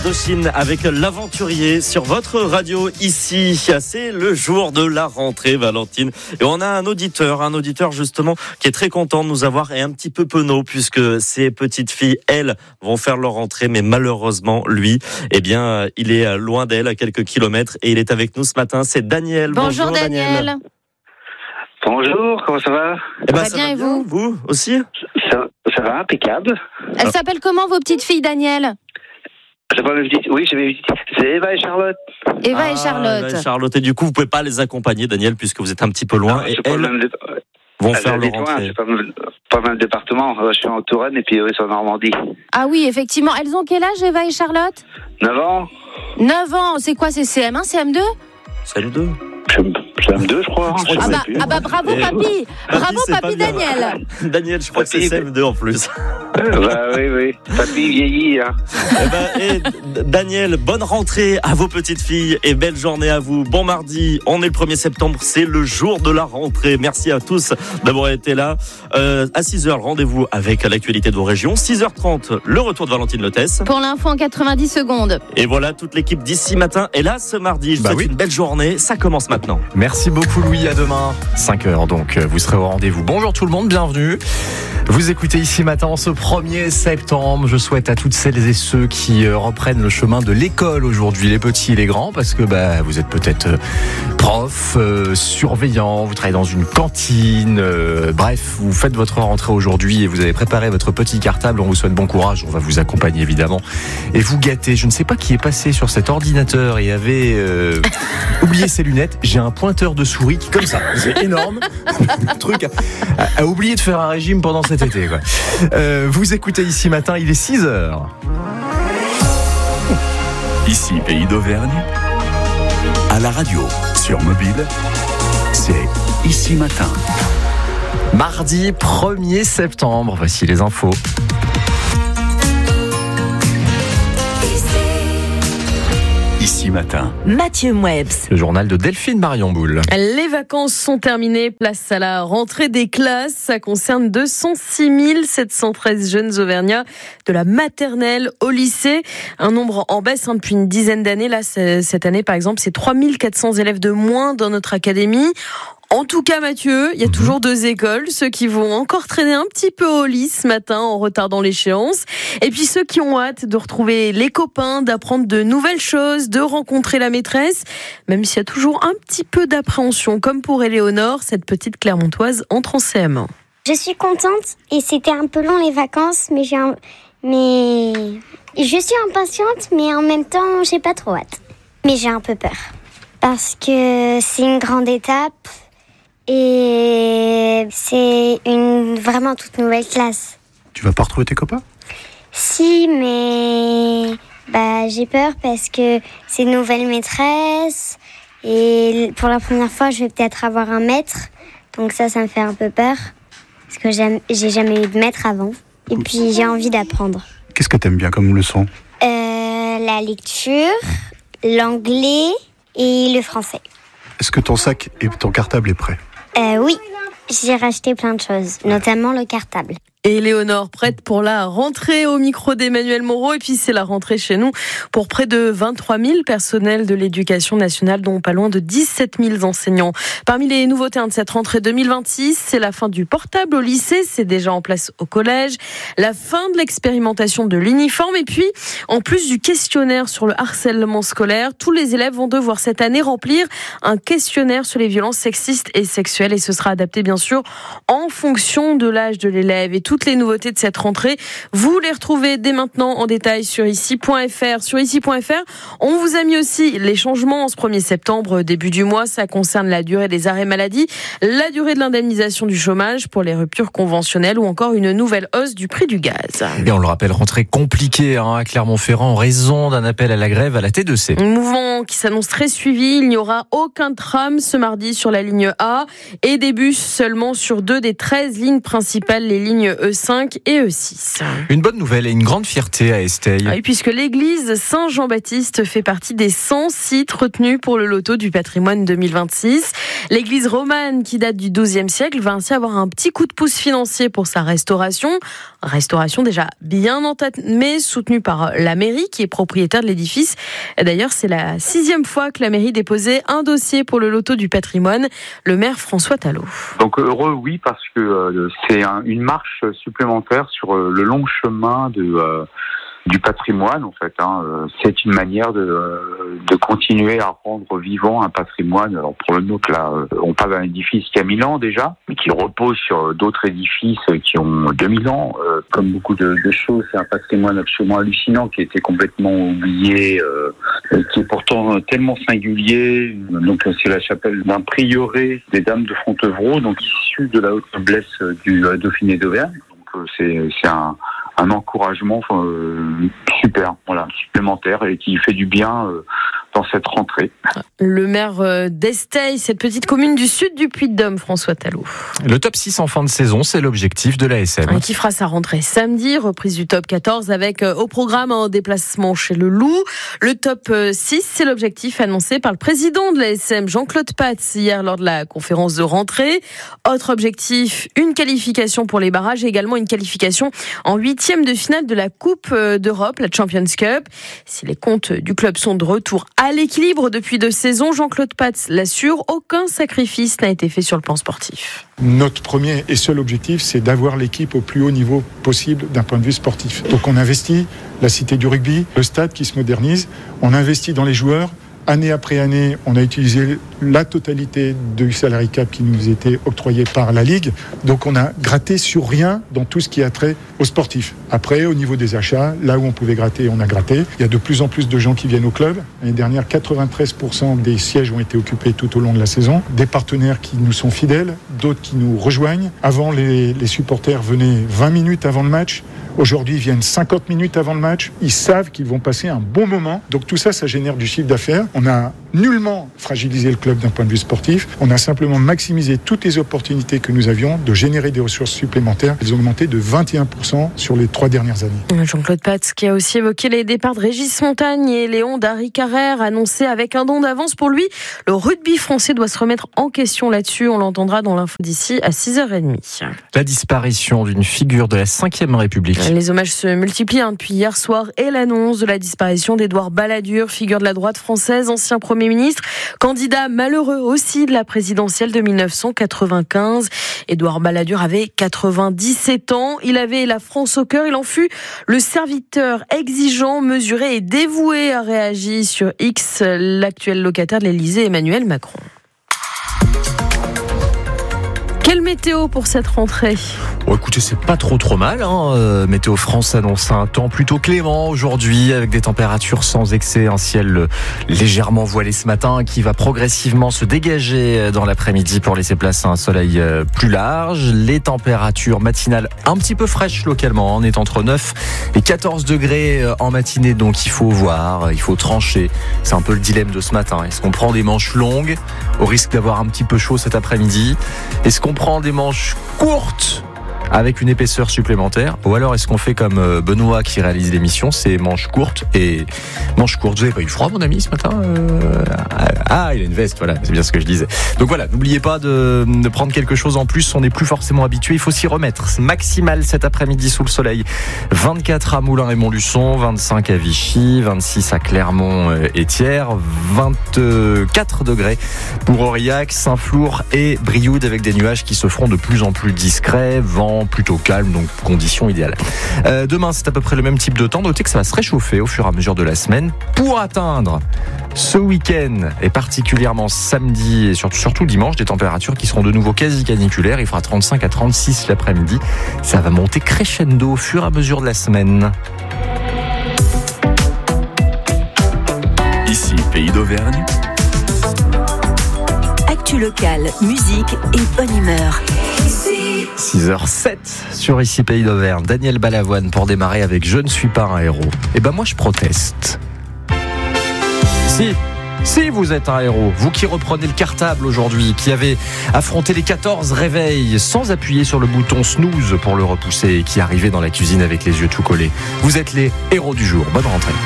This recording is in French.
Indochine avec l'aventurier sur votre radio ici. C'est le jour de la rentrée, Valentine. Et on a un auditeur justement qui est très content de nous avoir et un petit peu penaud puisque ses petites filles, elles, vont faire leur rentrée. Mais malheureusement, lui, il est loin d'elle à quelques kilomètres et il est avec nous ce matin. C'est Daniel. Bonjour Daniel. Bonjour, comment ça va? Ça va bien et vous? Vous aussi? Ça va, impeccable. Elles s'appellent comment vos petites filles, Daniel? Oui, c'est Eva et Charlotte. Eva et Charlotte. Et du coup, vous pouvez pas les accompagner, Daniel, puisque vous êtes un petit peu loin. Et elles vont faire leur rentrée. Pas mal de départements. Je suis en Touraine et puis eux sont en Normandie. Ah oui, effectivement. Elles ont quel âge, Eva et Charlotte? 9 ans. 9 ans. C'est quoi, c'est CM1, CM2? CM2. CM2, je crois. Bravo, papy. Bravo, papy Daniel. Daniel, je crois que c'est CM2 en plus. Oui. Papy vieillit. Hein. Daniel, bonne rentrée à vos petites filles et belle journée à vous. Bon mardi, on est le 1er septembre, c'est le jour de la rentrée. Merci à tous d'avoir été là. À 6h, rendez-vous avec l'actualité de vos régions. 6h30, le retour de Valentine Lotès. Pour l'info en 90 secondes. Et voilà, toute l'équipe d'ici matin est là ce mardi. Je vous souhaite une belle journée. Ça commence maintenant. Merci beaucoup Louis, à demain. 5h donc, vous serez au rendez-vous. Bonjour tout le monde, bienvenue. Vous écoutez ici matin ce 1er septembre. Je souhaite à toutes celles et ceux qui reprennent le chemin de l'école aujourd'hui, les petits et les grands, parce que vous êtes peut-être prof, surveillant, vous travaillez dans une cantine, bref, vous faites votre rentrée aujourd'hui et vous avez préparé votre petit cartable. On vous souhaite bon courage, on va vous accompagner évidemment et vous gâter. Je ne sais pas qui est passé sur cet ordinateur et avait oublié ses lunettes. J'ai un pointeur de souris qui, comme ça, c'est énorme, le truc a oublié de faire un régime pendant cet été, quoi. Vous écoutez ici matin, il est 6h. Ici, Pays d'Auvergne, à la radio, sur mobile, c'est Ici Matin. Mardi 1er septembre, voici les infos. Ici Matin. Mathieu Mouebs. Le journal de Delphine Marion-Boule. Les vacances sont terminées, place à la rentrée des classes. Ça concerne 206 713 jeunes auvergnats de la maternelle au lycée. Un nombre en baisse depuis une dizaine d'années. Là, cette année, par exemple, c'est 3400 élèves de moins dans notre académie. En tout cas, Mathieu, il y a toujours 2 écoles. Ceux qui vont encore traîner un petit peu au lit ce matin en retardant l'échéance. Et puis ceux qui ont hâte de retrouver les copains, d'apprendre de nouvelles choses, de rencontrer la maîtresse. Même s'il y a toujours un petit peu d'appréhension, comme pour Éléonore, cette petite Clermontoise entre en CM1. Je suis contente et c'était un peu long les vacances, mais je suis impatiente, mais en même temps, j'ai pas trop hâte. Mais j'ai un peu peur. Parce que c'est une grande étape. Et c'est une vraiment toute nouvelle classe. Tu vas pas retrouver tes copains? Si, mais j'ai peur parce que c'est une nouvelle maîtresse. Et pour la première fois, je vais peut-être avoir un maître. Donc ça me fait un peu peur. Parce que j'ai jamais eu de maître avant. Et puis j'ai envie d'apprendre. Qu'est-ce que t'aimes bien comme leçon? La lecture, l'anglais et le français. Est-ce que ton sac et ton cartable est prêt? Oui, j'ai racheté plein de choses, notamment le cartable. Et Éléonore, prête pour la rentrée au micro d'Emmanuel Moreau. Et puis c'est la rentrée chez nous pour près de 23 000 personnels de l'éducation nationale, dont pas loin de 17 000 enseignants. Parmi les nouveautés de cette rentrée 2026, c'est la fin du portable au lycée, c'est déjà en place au collège, la fin de l'expérimentation de l'uniforme et puis, en plus du questionnaire sur le harcèlement scolaire, tous les élèves vont devoir cette année remplir un questionnaire sur les violences sexistes et sexuelles et ce sera adapté bien sûr en fonction de l'âge de l'élève. Et toutes les nouveautés de cette rentrée, vous les retrouvez dès maintenant en détail sur ici.fr. Sur ici.fr, on vous a mis aussi les changements en ce 1er septembre, début du mois. Ça concerne la durée des arrêts maladie, la durée de l'indemnisation du chômage pour les ruptures conventionnelles ou encore une nouvelle hausse du prix du gaz. Et on le rappelle, rentrée compliquée à Clermont-Ferrand en raison d'un appel à la grève à la T2C. Un mouvement qui s'annonce très suivi. Il n'y aura aucun tram ce mardi sur la ligne A et des bus seulement sur 2 des 13 lignes principales, les lignes E5 et E6. Une bonne nouvelle et une grande fierté à Esteille. Oui, puisque l'église Saint-Jean-Baptiste fait partie des 100 sites retenus pour le loto du patrimoine 2026. L'église romane, qui date du XIIe siècle, va ainsi avoir un petit coup de pouce financier pour sa restauration. Restauration déjà bien entamée, soutenue par la mairie, qui est propriétaire de l'édifice. D'ailleurs, c'est la 6e fois que la mairie déposait un dossier pour le loto du patrimoine. Le maire François Talot. Donc heureux, oui, parce que c'est une marche supplémentaire sur le long chemin du patrimoine, en fait. C'est une manière de continuer à rendre vivant un patrimoine. Alors pour le nôtre, là, on parle d'un édifice qui a 1000 ans déjà, mais qui repose sur d'autres édifices qui ont 2000 ans. Comme beaucoup de choses, c'est un patrimoine absolument hallucinant qui a été complètement oublié, qui est pourtant tellement singulier. Donc c'est la chapelle d'un prieuré des Dames de Fontevraud, donc issue de la haute noblesse du Dauphiné d'Auvergne. Donc c'est un encouragement super, supplémentaire et qui fait du bien dans cette rentrée. Le maire d'Esteille, cette petite commune du sud du Puy-de-Dôme, François Talot. Le top 6 en fin de saison, c'est l'objectif de l'ASM. Qui fera sa rentrée samedi, reprise du top 14 avec au programme un déplacement chez le Loup. Le top 6, c'est l'objectif annoncé par le président de l'ASM, Jean-Claude Patz, hier lors de la conférence de rentrée. Autre objectif, une qualification pour les barrages et également une qualification en 8e de finale de la Coupe d'Europe, la Champions Cup. Si les comptes du club sont de retour à l'équilibre depuis 2 saisons, Jean-Claude Patz l'assure, aucun sacrifice n'a été fait sur le plan sportif. Notre premier et seul objectif, c'est d'avoir l'équipe au plus haut niveau possible d'un point de vue sportif. Donc on investit la cité du rugby, le stade qui se modernise, on investit dans les joueurs. Année après année, on a utilisé la totalité du salary cap qui nous était octroyé par la Ligue. Donc on a gratté sur rien dans tout ce qui a trait aux sportifs. Après, au niveau des achats, là où on pouvait gratter, on a gratté. Il y a de plus en plus de gens qui viennent au club. L'année dernière, 93% des sièges ont été occupés tout au long de la saison. Des partenaires qui nous sont fidèles, d'autres qui nous rejoignent. Avant, les supporters venaient 20 minutes avant le match. Aujourd'hui, ils viennent 50 minutes avant le match. Ils savent qu'ils vont passer un bon moment. Donc tout ça, ça génère du chiffre d'affaires. On n'a nullement fragilisé le club d'un point de vue sportif. On a simplement maximisé toutes les opportunités que nous avions de générer des ressources supplémentaires. Elles ont augmenté de 21% sur les 3 dernières années. Jean-Claude Patz qui a aussi évoqué les départs de Régis Montagne et Léon Dari Carrère, annoncé avec un don d'avance pour lui. Le rugby français doit se remettre en question là-dessus. On l'entendra dans l'info d'ici à 6h30. La disparition d'une figure de la 5e République. Les hommages se multiplient depuis hier soir et l'annonce de la disparition d'Édouard Balladur, figure de la droite française, ancien Premier ministre, candidat malheureux aussi de la présidentielle de 1995. Édouard Balladur avait 97 ans. Il avait la France au cœur. Il en fut le serviteur exigeant, mesuré et dévoué, a réagi sur X l'actuel locataire de l'Élysée, Emmanuel Macron. Quelle météo pour cette rentrée ? Écoutez, c'est pas trop mal. Météo France annonce un temps plutôt clément aujourd'hui, avec des températures sans excès, un ciel légèrement voilé ce matin qui va progressivement se dégager dans l'après-midi pour laisser place à un soleil plus large. Les températures matinales un petit peu fraîches localement, on est entre 9 et 14 degrés en matinée, donc il faut voir, il faut trancher. C'est un peu le dilemme de ce matin. Est-ce qu'on prend des manches longues au risque d'avoir un petit peu chaud cet après-midi ? Est-ce qu'on prend des manches courtes avec une épaisseur supplémentaire, ou alors est-ce qu'on fait comme Benoît qui réalise l'émission, c'est manches courtes et manches courtes. Vous avez pas eu froid, mon ami, ce matin ? Ah, il a une veste, voilà, c'est bien ce que je disais. Donc voilà, n'oubliez pas de prendre quelque chose en plus, on n'est plus forcément habitué, il faut s'y remettre. Maximal cet après-midi sous le soleil, 24 à Moulins et Montluçon, 25 à Vichy, 26 à Clermont et Thiers, 24 degrés pour Aurillac, Saint-Flour et Brioude, avec des nuages qui se feront de plus en plus discrets, vent plutôt calme, donc conditions idéales. Demain, c'est à peu près le même type de temps. Notez que ça va se réchauffer au fur et à mesure de la semaine pour atteindre ce week-end et particulièrement samedi et surtout dimanche des températures qui seront de nouveau quasi caniculaires. Il fera 35 à 36 l'après-midi. Ça va monter crescendo au fur et à mesure de la semaine. Ici, Pays d'Auvergne. Actu locale, musique et bonne humeur. 6h07 sur Ici Pays d'Auvergne. Daniel Balavoine pour démarrer avec Je ne suis pas un héros. Eh ben moi je proteste. Si, Si vous êtes un héros, vous qui reprenez le cartable aujourd'hui, qui avez affronté les 14 réveils sans appuyer sur le bouton snooze pour le repousser et qui arrivez dans la cuisine avec les yeux tout collés, vous êtes les héros du jour. Bonne rentrée.